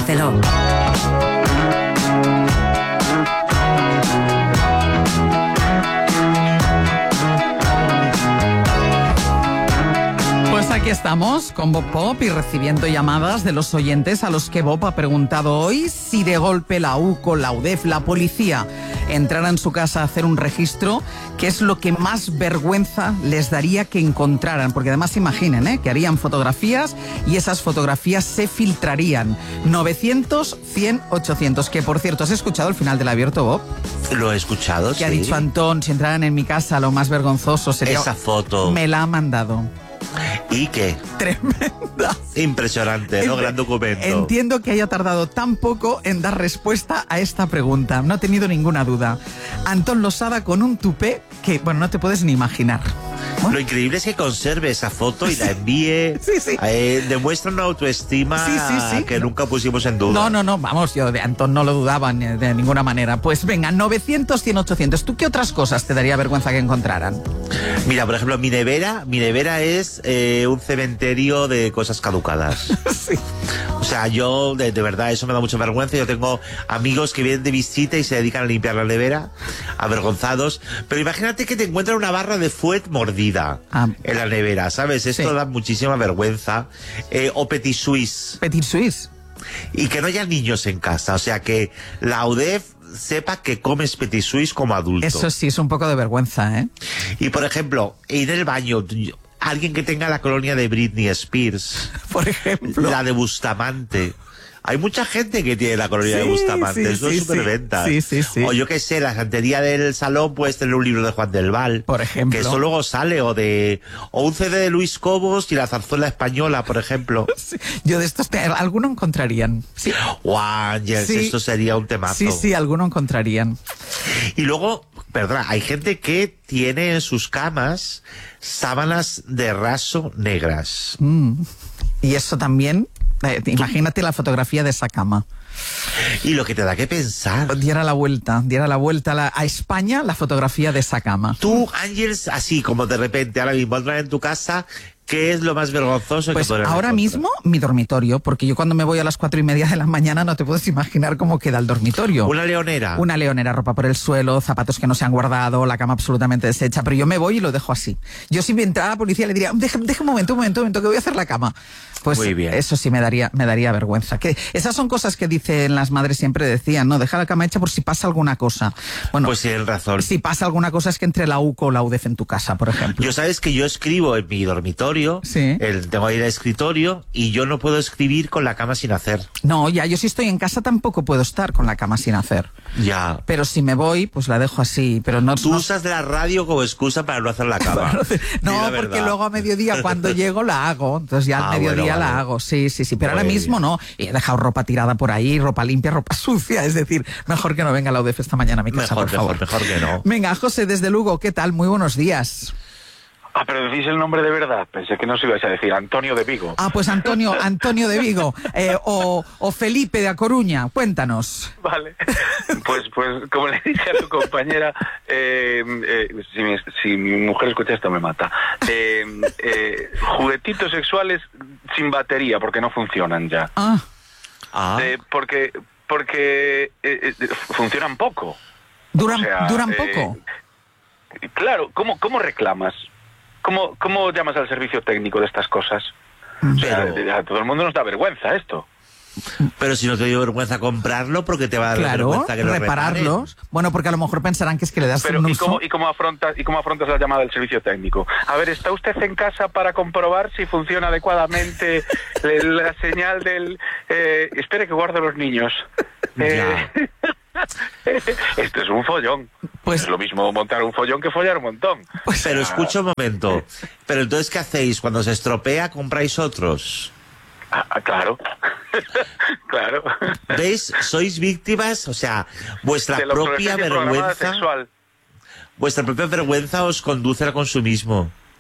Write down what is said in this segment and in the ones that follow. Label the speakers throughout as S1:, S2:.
S1: Barceló.
S2: Pues aquí estamos con Bob Pop y recibiendo llamadas de los oyentes a los que Bob ha preguntado hoy si de golpe la UCO, la UDEF, la policía entrara en su casa a hacer un registro, ¿qué es lo que más vergüenza les daría que encontraran? Porque además imaginen, que harían fotografías y esas fotografías se filtrarían. 900, 100, 800. Que por cierto, ¿has escuchado el final del abierto, Bob?
S3: Lo he escuchado,
S2: Que
S3: sí.
S2: ha dicho Antón, si entraran en mi casa, lo más vergonzoso sería...
S3: Esa foto.
S2: Me la ha mandado.
S3: ¿Y qué?
S2: Tremenda.
S3: Impresionante, ¿no? Gran documento.
S2: Entiendo que haya tardado tan poco en dar respuesta a esta pregunta. No he tenido ninguna duda. Antón Losada con un tupé que, bueno, no te puedes ni imaginar.
S3: Lo increíble es que conserve esa foto y la envíe.
S2: Sí.
S3: Demuestra una autoestima
S2: Sí.
S3: que nunca pusimos en duda.
S2: No, vamos, yo de Antón no lo dudaba de ninguna manera. Pues venga, 900, 100, 800. ¿Tú qué otras cosas te daría vergüenza que encontraran?
S3: Mira, por ejemplo, mi nevera es un cementerio de cosas caducadas.
S2: Sí.
S3: O sea, yo, de verdad, eso me da mucha vergüenza. Yo tengo amigos que vienen de visita y se dedican a limpiar la nevera, avergonzados. Pero imagínate que te encuentran una barra de fuet mordida en la nevera, ¿sabes? Esto
S2: Sí.
S3: da muchísima vergüenza. O Petit Suisse.
S2: Petit Suisse.
S3: Y que no haya niños en casa. O sea, que la UDEF sepa que comes Petit Suisse como adulto.
S2: Eso sí es un poco de vergüenza, ¿eh?
S3: Y, por ejemplo, ir al baño... Alguien que tenga la colonia de Britney Spears.
S2: Por ejemplo.
S3: La de Bustamante. Hay mucha gente que tiene la colonia de Bustamante. Eso es superventa.
S2: Sí.
S3: O yo qué sé, la santería del salón puedes tener un libro de Juan del Val.
S2: Por ejemplo.
S3: Que eso luego sale. O un CD de Luis Cobos y la zarzuela española, por ejemplo.
S2: Sí. Yo de estos, alguno encontrarían. Sí.
S3: Ángels,
S2: Sí.
S3: esto sería un temazo.
S2: Sí, alguno encontrarían.
S3: Y luego, perdona, hay gente que tiene en sus camas sábanas de raso negras.
S2: Y eso también, imagínate la fotografía de esa cama.
S3: Y lo que te da que pensar.
S2: Diera la vuelta a España la fotografía de esa cama.
S3: Tú, Ángels, así como de repente, ahora mismo entrar en tu casa, ¿qué es lo más vergonzoso
S2: Pues
S3: que podrás
S2: ahora
S3: encontrar?
S2: mismo mi dormitorio, porque yo cuando me voy a las 4:30 de la mañana no te puedes imaginar cómo queda el dormitorio.
S3: Una leonera.
S2: Una leonera, ropa por el suelo, zapatos que no se han guardado, la cama absolutamente deshecha, pero yo me voy y lo dejo así. Yo si me entrara la policía le diría, deja un momento, que voy a hacer la cama. Pues
S3: muy bien.
S2: Eso sí me daría vergüenza. Que esas son cosas que dicen las madres, siempre decían, no, deja la cama hecha por si pasa alguna cosa. Bueno,
S3: Pues tienes razón.
S2: si pasa alguna cosa es que entre la UCO o la UDEF en tu casa, por ejemplo.
S3: Yo sabes que yo escribo en mi dormitorio,
S2: Sí.
S3: tengo ahí el escritorio, y yo no puedo escribir con la cama sin hacer.
S2: No, ya, yo si estoy en casa tampoco puedo estar con la cama sin hacer.
S3: Ya.
S2: Pero si me voy, pues la dejo así. Pero no.
S3: Tú
S2: no-
S3: usas la radio como excusa para no hacer la cama.
S2: No,
S3: Di la
S2: porque
S3: verdad.
S2: luego a mediodía cuando llego la hago. Entonces ya al mediodía
S3: bueno,
S2: la
S3: vale.
S2: hago. Sí. Pero ahora
S3: Muy
S2: mismo
S3: bien.
S2: no. Y he dejado ropa tirada por ahí, ropa limpia, ropa sucia. Es decir, mejor que no venga la UDEF esta mañana a mi casa, por favor.
S3: Mejor que no.
S2: Venga, José, desde Lugo, ¿qué tal? Muy buenos días.
S4: Ah, pero decís el nombre de verdad. Pensé que no os ibais a decir Antonio de Vigo.
S2: Ah, pues Antonio de Vigo. O Felipe de A Coruña. Cuéntanos.
S4: Vale. Pues como le dije a tu compañera, si mi mujer escucha esto me mata. Juguetitos sexuales sin batería porque no funcionan ya.
S2: Ah,
S4: Porque funcionan poco.
S2: duran
S4: O sea,
S2: poco.
S4: Claro, ¿cómo reclamas? ¿Cómo llamas al servicio técnico de estas cosas? O sea, a todo el mundo nos da vergüenza esto.
S3: Pero si no te dio vergüenza comprarlo, porque te va a dar
S2: Claro,
S3: vergüenza que lo
S2: repararlos. Bueno, porque a lo mejor pensarán que es que le das
S4: Pero
S2: un
S4: ¿y
S2: uso.
S4: cómo afrontas la llamada del servicio técnico? A ver, ¿está usted en casa para comprobar si funciona adecuadamente la señal del... espere que guardo los niños.
S3: Ya.
S4: Esto es un follón.
S2: Pues-
S4: Es lo mismo montar un follón que follar un montón.
S3: Pero escucha un momento. Pero entonces, ¿qué hacéis? Cuando se estropea, ¿compráis otros?
S4: Claro. Claro.
S3: ¿Veis? Sois víctimas, o sea, vuestra
S4: De la
S3: propia
S4: obsolescencia programada
S3: vergüenza...
S4: sexual.
S3: Vuestra propia vergüenza os conduce al consumismo.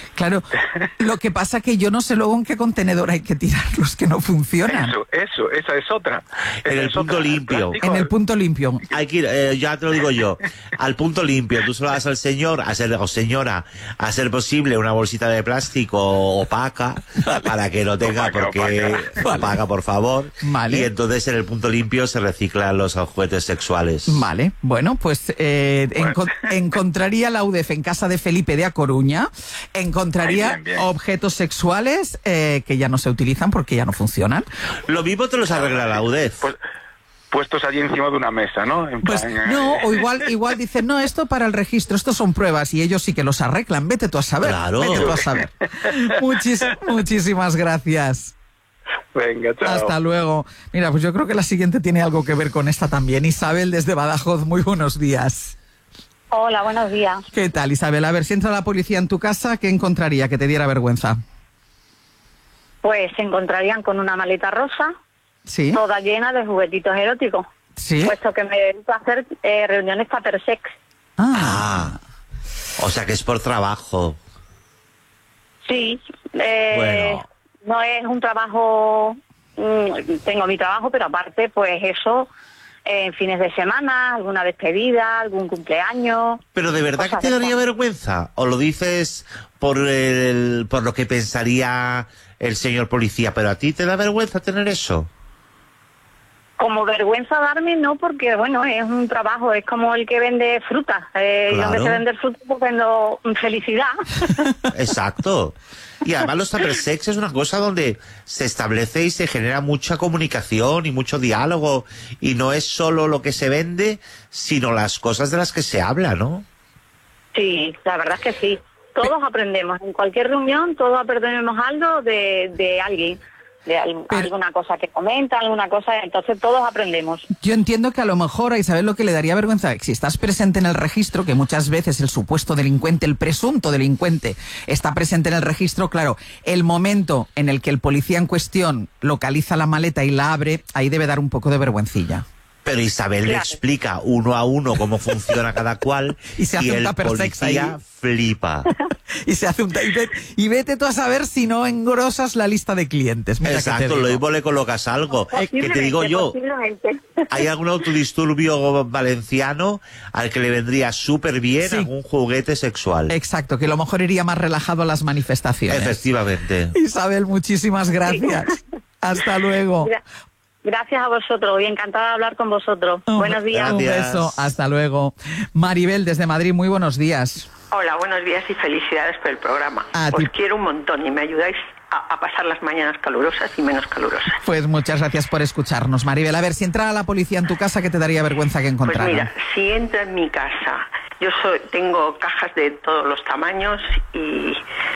S2: Claro, lo que pasa que yo no sé luego en qué contenedor hay que tirar los que no funcionan.
S4: Esa es otra.
S3: En el punto limpio.
S2: En el punto limpio.
S3: Hay que ir, ya te lo digo yo, al punto limpio. Tú se lo das al señor, o señora, a ser posible una bolsita de plástico opaca, para que no tenga opaca, por favor.
S2: Vale.
S3: Y entonces en el punto limpio se reciclan los juguetes sexuales.
S2: Vale, bueno, pues encontraría la UDEF en casa de Felipe de A Coruña, encontraría
S4: bien.
S2: objetos sexuales que ya no se utilizan porque ya no funcionan.
S3: Lo mismo te los arregla la UDEF.
S4: Pues, puestos allí encima de una mesa, ¿no?
S2: Pues no, o igual dicen, no, esto para el registro, esto son pruebas, y ellos sí que los arreglan. Vete tú a saber.
S3: Claro.
S2: Vete tú a saber. Muchísimas gracias.
S4: Venga, chao.
S2: Hasta luego. Mira, pues yo creo que la siguiente tiene algo que ver con esta también. Isabel, desde Badajoz, muy buenos días.
S1: Hola, buenos días.
S2: ¿Qué tal, Isabel? A ver, si entra la policía en tu casa, ¿qué encontraría que te diera vergüenza?
S1: Pues se encontrarían con una maleta rosa,
S2: Sí.
S1: toda llena de juguetitos eróticos,
S2: Sí.
S1: puesto que me dedico a hacer reuniones tuppersex.
S3: O sea que es por trabajo.
S1: Sí,
S3: Bueno.
S1: no es un trabajo, tengo mi trabajo, pero aparte, pues eso, en fines de semana, alguna despedida, algún cumpleaños.
S3: ¿Pero de verdad que
S1: cosas
S3: te
S1: de
S3: daría
S1: esas.
S3: vergüenza? ¿O lo dices por lo que pensaría el señor policía? ¿Pero a ti te da vergüenza tener eso?
S1: Como vergüenza darme, no, porque bueno, es un trabajo, es como el que vende fruta. Yo en vez
S3: Claro.
S1: de vender fruta, pues vendo felicidad.
S3: Exacto. Y además los tuppersex es una cosa donde se establece y se genera mucha comunicación y mucho diálogo. Y no es solo lo que se vende, sino las cosas de las que se habla, ¿no?
S1: Sí, la verdad es que sí. Todos aprendemos. En cualquier reunión, todos aprendemos algo de alguien. Alguna cosa que comenta, alguna cosa, entonces todos aprendemos.
S2: Yo entiendo que a lo mejor a Isabel lo que le daría vergüenza, si estás presente en el registro, que muchas veces el supuesto delincuente, el presunto delincuente, está presente en el registro, claro, el momento en el que el policía en cuestión localiza la maleta y la abre, ahí debe dar un poco de vergüencilla.
S3: Pero Isabel le
S1: Claro.
S3: explica uno a uno cómo funciona cada cual
S2: Y se hace un
S3: el
S2: tuppersex
S3: policía
S2: ahí.
S3: flipa.
S2: Y se hace y vete tú a saber si no engrosas la lista de clientes. Mira que te
S3: Exacto,
S2: digo.
S3: lo mismo le colocas algo. Que te digo yo,
S1: Posiblemente.
S3: hay algún autodisturbio valenciano al que le vendría súper bien
S2: Sí.
S3: algún juguete sexual.
S2: Exacto, que a lo mejor iría más relajado a las manifestaciones.
S3: Efectivamente.
S2: Isabel, muchísimas gracias. Hasta luego.
S1: Gracias a vosotros y encantada de hablar con vosotros. Buenos días.
S2: Un
S3: Gracias.
S2: beso, hasta luego. Maribel, desde Madrid, muy buenos días.
S5: Hola, buenos días y felicidades por el programa.
S2: A
S5: Os
S2: ti.
S5: quiero un montón y me ayudáis a pasar las mañanas calurosas y menos calurosas.
S2: Pues muchas gracias por escucharnos, Maribel. A ver, si entrara la policía en tu casa, ¿qué te daría vergüenza que
S5: Pues
S2: encontrara?
S5: mira, si entra en mi casa, tengo cajas de todos los tamaños y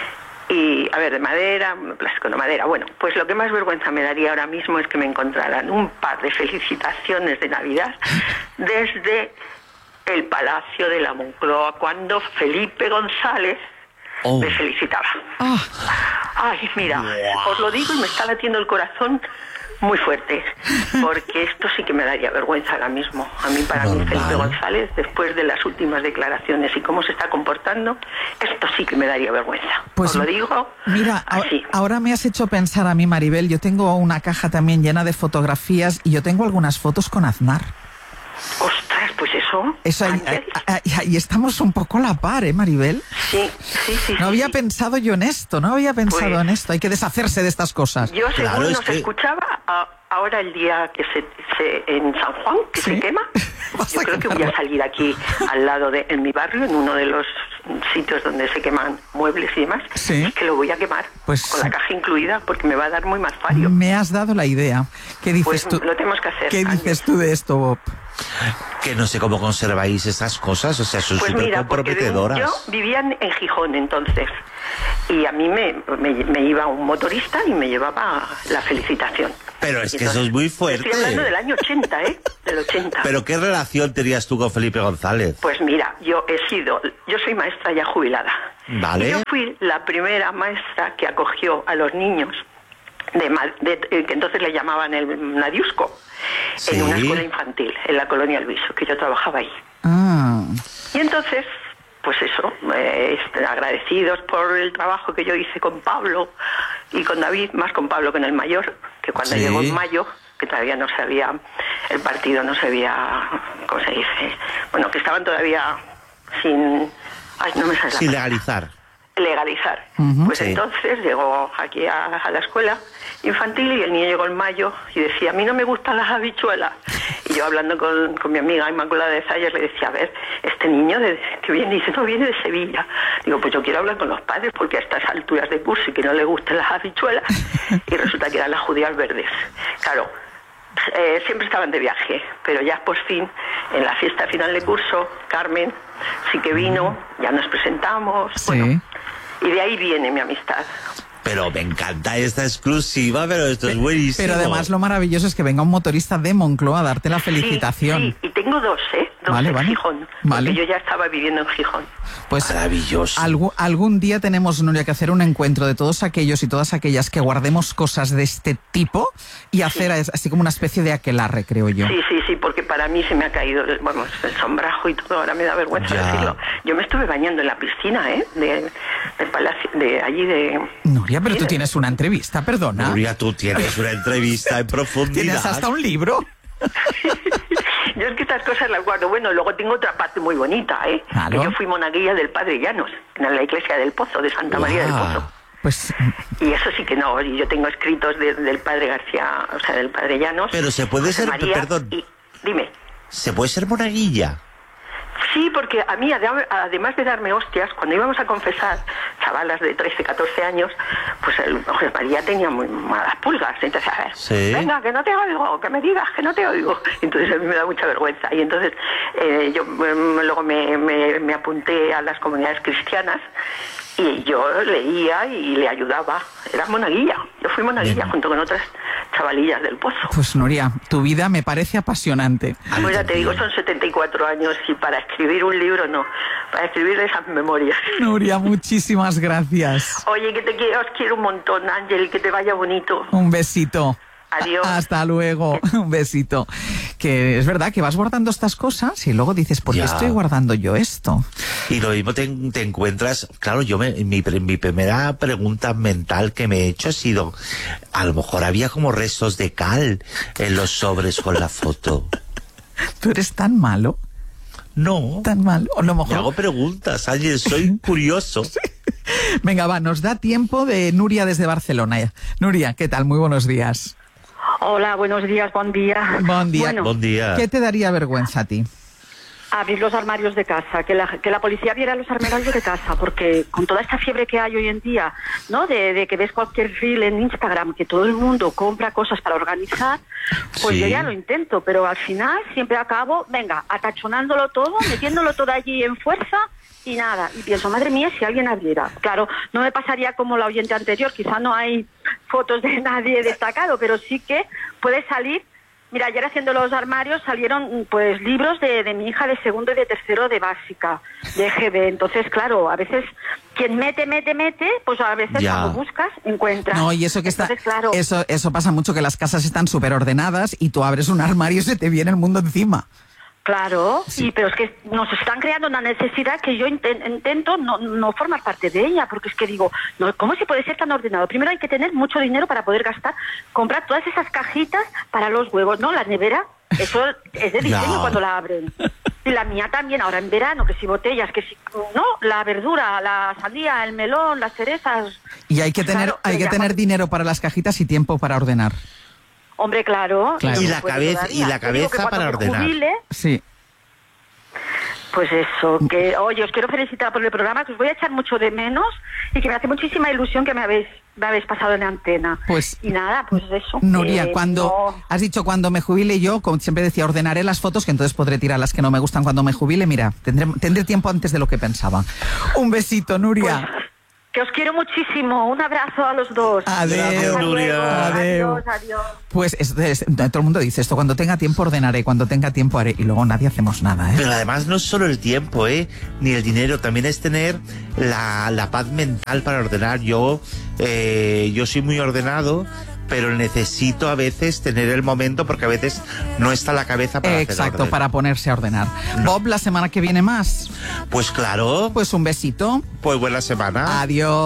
S5: a ver, de madera, plástico de madera. Bueno, pues lo que más vergüenza me daría ahora mismo es que me encontraran un par de felicitaciones de Navidad desde el Palacio de la Moncloa cuando Felipe González
S3: Oh.
S5: me felicitaba.
S2: Ah,
S5: Ay, mira, os lo digo y me está latiendo el corazón muy fuerte, porque esto sí que me daría vergüenza ahora mismo. A mí, para mí, Felipe González, después de las últimas declaraciones y cómo se está comportando, esto sí que me daría vergüenza.
S2: pues
S5: Os lo digo
S2: mira,
S5: así.
S2: ahora me has hecho pensar a mí, Maribel. Yo tengo una caja también llena de fotografías y yo tengo algunas fotos con Aznar.
S5: Ostras, pues eso... Ángel.
S2: Ahí estamos un poco a la par, ¿eh, Maribel?
S5: Sí.
S2: No había
S5: sí.
S2: pensado yo en esto, no había pensado
S5: Pues-
S2: en esto. Hay que deshacerse de estas cosas.
S5: Yo,
S3: Claro,
S5: según
S3: es
S5: nos
S3: que-
S5: escuchaba, ahora el día que en San Juan, que
S2: ¿Sí?
S5: se quema,
S2: Vas
S5: yo
S2: a
S5: creo que voy
S2: quemarlo.
S5: a salir aquí al lado en mi barrio, en uno de los sitios donde se queman muebles y demás,
S2: Sí.
S5: y que lo voy a quemar,
S2: Pues-
S5: con la caja incluida, porque me va a dar muy más fallo.
S2: Me has dado la idea. ¿Qué dices
S5: Pues
S2: tú?
S5: lo tenemos que hacer.
S2: ¿Qué
S5: Ángel.
S2: dices tú de esto, Bob?
S3: Que no sé cómo conserváis esas cosas, o sea, son
S5: Pues
S3: súper
S5: mira, porque
S3: comprometedoras.
S5: yo vivía en Gijón entonces, y a mí me iba un motorista y me llevaba la felicitación.
S3: Pero es
S5: Y
S3: que eso es muy
S5: Estoy hablando
S3: fuerte.
S5: del año 80, ¿eh? Del 80.
S3: ¿Pero qué relación tenías tú con Felipe González?
S5: Pues mira, yo soy maestra ya jubilada.
S3: Vale.
S5: Y yo fui la primera maestra que acogió a los niños que entonces le llamaban el Nadiusco,
S3: Sí.
S5: en una escuela infantil, en la colonia El Viso, que yo trabajaba ahí.
S2: Ah,
S5: Y entonces pues eso, agradecidos por el trabajo que yo hice con Pablo y con David, más con Pablo que en el mayor, que cuando llegó en mayo, que todavía no se había, el partido no se había, ¿cómo se dice? Bueno, que estaban todavía sin... Ay, no me sale la
S3: legalizar.
S5: Legalizar. Pues entonces llegó aquí a la escuela infantil y el niño llegó en mayo y decía, a mí no me gustan las habichuelas. Y yo hablando con mi amiga Inmaculada de Zayas le decía, a ver, este niño que viene, dice, no, viene de Sevilla. Digo, pues yo quiero hablar con los padres porque a estas alturas de curso y que no le gusten las habichuelas. Y resulta que eran las judías verdes. Claro, siempre estaban de viaje, pero ya por fin, en la fiesta final de curso, Carmen sí que vino, ya nos presentamos, bueno, y de ahí viene mi amistad.
S3: Pero me encanta esta exclusiva, pero esto es buenísimo.
S2: Pero además lo maravilloso es que venga un motorista de Moncloa a darte la felicitación.
S5: Sí, y tengo dos en Gijón, porque yo ya estaba viviendo en Gijón.
S2: Pues
S3: maravilloso.
S2: Algún día tenemos, Nuria, que hacer un encuentro de todos aquellos y todas aquellas que guardemos cosas de este tipo y hacer así como una especie de aquelarre, creo yo.
S5: Sí, porque para mí se me ha caído el sombrajo y todo, ahora me da vergüenza decirlo. Yo me estuve bañando en la piscina, del palacio, de allí de...
S2: Nuria, pero tú tienes una entrevista, perdona.
S3: Nuria, tú tienes una entrevista en profundidad.
S2: ¿Tienes hasta un libro?
S5: Yo es que estas cosas las guardo. Bueno, luego tengo otra parte muy bonita,
S2: Claro.
S5: Que yo fui monaguilla del Padre Llanos, en la iglesia del Pozo, de Santa María del Pozo.
S2: Pues...
S5: Y eso sí que no, y yo tengo escritos del Padre García, o sea, del Padre Llanos.
S3: Pero se puede
S5: José
S3: ser,
S5: María,
S3: perdón,
S5: dime.
S3: ¿Se puede ser monaguilla?
S5: Sí, porque a mí, además de darme hostias, cuando íbamos a confesar, chavalas de 13, 14 años, pues el José María tenía muy malas pulgas. Entonces, a ver, venga, que no te oigo, que me digas que no te oigo. Entonces a mí me da mucha vergüenza. Y entonces yo luego me apunté a las comunidades cristianas y yo leía y le ayudaba. Era monaguilla. Yo fui monaguilla junto con otras chavalillas del Pozo.
S2: Pues Nuria, tu vida me parece apasionante.
S5: Pues ya te digo, son 74 años y para escribir un libro no, para escribir esas memorias.
S2: Nuria, muchísimas gracias.
S5: Oye, os quiero un montón, Ángel, que te vaya bonito.
S2: Un besito.
S5: Adiós.
S2: Hasta luego. Un besito. Que es verdad que vas guardando estas cosas y luego dices, ¿por qué estoy guardando yo esto?
S3: Y lo mismo te encuentras, claro, mi primera pregunta mental que me he hecho ha sido, a lo mejor había como restos de cal en los sobres con la foto.
S2: ¿Tú eres tan malo?
S3: No.
S2: ¿Tan malo? O a lo mejor...
S3: Me hago preguntas, Ángel, soy curioso.
S2: Sí. Venga, va, nos da tiempo de Nuria desde Barcelona. Nuria, ¿qué tal? Muy buenos días.
S1: Hola, buenos días, buen día.
S2: Buen día.
S1: Bueno,
S3: buen día.
S2: ¿Qué te daría vergüenza a ti?
S1: Abrir los armarios de casa, que la policía viera los armarios de casa, porque con toda esta fiebre que hay hoy en día, ¿no? De que ves cualquier reel en Instagram, que todo el mundo compra cosas para organizar, pues yo ya lo intento, pero al final siempre acabo, atachonándolo todo, metiéndolo todo allí en fuerza y nada. Y pienso, madre mía, si alguien abriera. Claro, no me pasaría como la oyente anterior, quizá no hay fotos de nadie destacado, pero sí que puede salir. Mira, ayer haciendo los armarios salieron pues libros de mi hija de segundo y de tercero de básica, de EGB. Entonces, claro, a veces quien mete, pues a veces cuando buscas, encuentras.
S2: No, y eso que
S1: entonces,
S2: está,
S1: claro,
S2: eso pasa mucho, que las casas están súper ordenadas y tú abres un armario y se te viene el mundo encima.
S1: Claro, sí, pero es que nos están creando una necesidad que yo intento no formar parte de ella, porque es que digo, no, ¿cómo se puede ser tan ordenado? Primero hay que tener mucho dinero para poder comprar todas esas cajitas para los huevos, ¿no? La nevera, eso es de diseño cuando la abren. Y la mía también, ahora en verano, que si botellas, que si... No, la verdura, la sandía, el melón, las cerezas...
S2: Y hay que tener dinero para las cajitas y tiempo para ordenar.
S1: Hombre, claro.
S3: Y la cabeza para ordenar.
S2: Sí.
S1: Pues eso, que oye, os quiero felicitar por el programa, que os voy a echar mucho de menos y que me hace muchísima ilusión que me habéis pasado en la antena.
S2: Pues,
S1: y nada, pues eso.
S2: Nuria, has dicho cuando me jubile yo, como siempre decía, ordenaré las fotos, que entonces podré tirar las que no me gustan cuando me jubile. Mira, tendré tiempo antes de lo que pensaba. Un besito, Nuria.
S1: Pues, que os quiero muchísimo. Un abrazo a los dos.
S2: Adiós,
S3: Nuria.
S1: Adiós.
S2: Pues todo el mundo dice esto, cuando tenga tiempo ordenaré, cuando tenga tiempo haré, y luego nadie hacemos nada, ¿eh?
S3: Pero además no es solo el tiempo, ni el dinero, también es tener la paz mental para ordenar. Yo soy muy ordenado, pero necesito a veces tener el momento porque a veces no está la cabeza para hacer
S2: Exacto,
S3: orden.
S2: para ponerse a ordenar. Bob, la semana que viene más.
S3: Pues claro.
S2: Pues un besito.
S3: Pues buena semana.
S2: Adiós.